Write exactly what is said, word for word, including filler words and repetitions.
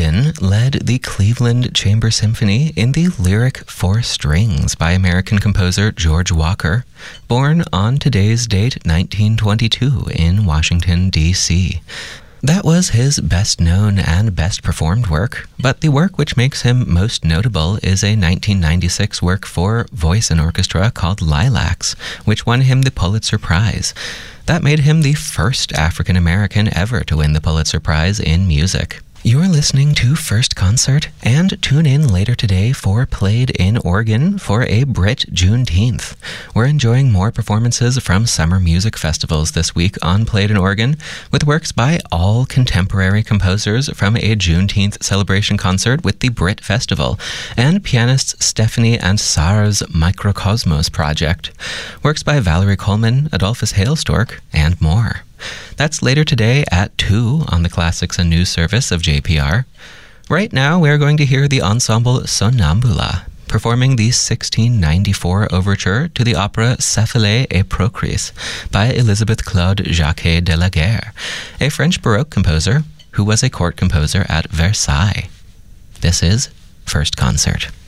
Washington led the Cleveland Chamber Symphony in the lyric for strings by American composer George Walker, born on today's date, nineteen twenty-two, in Washington, D C That was his best known and best performed work, but the work which makes him most notable is a nineteen ninety-six work for voice and orchestra called Lilacs, which won him the Pulitzer Prize. That made him the first African American ever to win the Pulitzer Prize in music. You're listening to First Concert, and tune in later today for Played in Oregon for a Brit Juneteenth. We're enjoying more performances from summer music festivals this week on Played in Oregon, with works by all contemporary composers from a Juneteenth celebration concert with the Brit Festival, and pianists Stephanie and Sarah's Microcosmos project, works by Valerie Coleman, Adolphus Hailstork, and more. That's later today at two on the Classics and News service of J P R. Right now, we're going to hear the ensemble Sonnambula performing the sixteen ninety-four overture to the opera Cephalée et Procris by Elizabeth Claude Jacquet de la Guerre, a French Baroque composer who was a court composer at Versailles. This is First Concert.